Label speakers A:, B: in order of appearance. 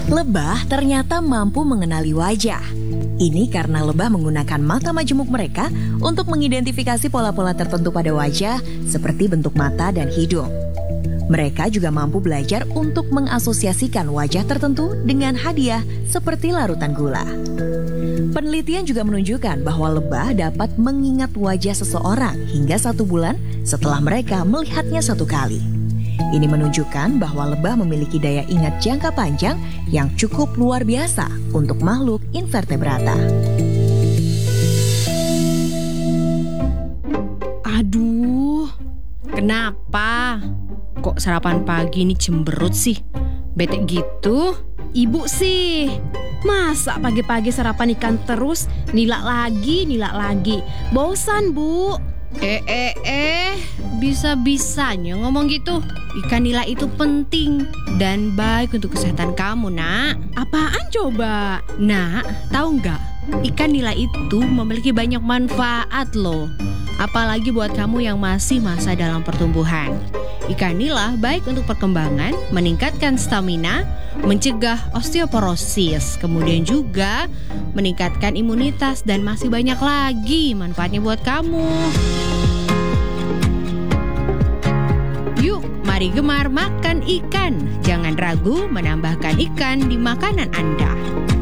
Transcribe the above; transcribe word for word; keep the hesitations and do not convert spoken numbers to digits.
A: Lebah ternyata mampu mengenali wajah. Ini karena lebah menggunakan mata majemuk mereka untuk mengidentifikasi pola-pola tertentu pada wajah seperti bentuk mata dan hidung. Mereka juga mampu belajar untuk mengasosiasikan wajah tertentu dengan hadiah seperti larutan gula. Penelitian juga menunjukkan bahwa lebah dapat mengingat wajah seseorang hingga satu bulan setelah mereka melihatnya satu kali. Ini menunjukkan bahwa lebah memiliki daya ingat jangka panjang yang cukup luar biasa untuk makhluk invertebrata.
B: Aduh, kenapa? Kok sarapan pagi ini cemberut sih? Bete gitu? Ibu sih, masa pagi-pagi sarapan ikan terus? Nilak lagi, nilak lagi. Bosan, Bu. Eh, eh, eh, bisa-bisanya ngomong gitu. Ikan nila itu penting dan baik untuk kesehatan kamu, Nak. Apaan coba? Nak, tahu nggak? Ikan nila itu memiliki banyak manfaat loh. Apalagi buat kamu yang masih masa dalam pertumbuhan. Ikan nila baik untuk perkembangan, meningkatkan stamina, mencegah osteoporosis, kemudian juga meningkatkan imunitas dan masih banyak lagi manfaatnya buat kamu. Yuk, mari gemar makan ikan. Jangan ragu menambahkan ikan di makanan Anda.